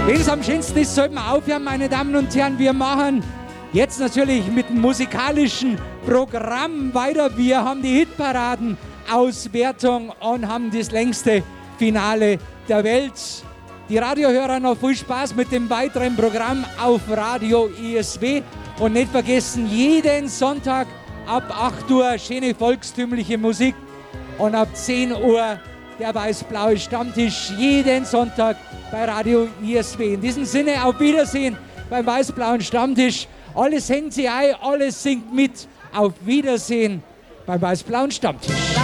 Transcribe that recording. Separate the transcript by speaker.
Speaker 1: Wenn es am schönsten ist, sollten wir aufhören, meine Damen und Herren. Wir machen jetzt natürlich mit dem musikalischen Programm weiter. Wir haben die Hitparaden-Auswertung und haben das längste Finale der Welt. Die Radiohörer noch viel Spaß mit dem weiteren Programm auf Radio ISW. Und nicht vergessen, jeden Sonntag ab 8 Uhr schöne volkstümliche Musik und ab 10 Uhr der weiß-blaue Stammtisch jeden Sonntag bei Radio ISW. In diesem Sinne, auf Wiedersehen beim weiß-blauen Stammtisch. Alles hängt sie ein, alles singt mit. Auf Wiedersehen beim weiß-blauen Stammtisch.